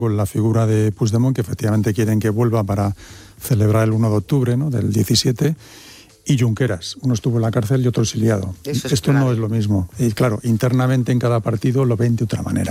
con la figura de Puigdemont, que efectivamente quieren que vuelva para celebrar el 1 de octubre, ¿no?, del 17, y Junqueras. Uno estuvo en la cárcel y otro exiliado. Esto no es lo mismo. Y claro, internamente en cada partido lo ven de otra manera.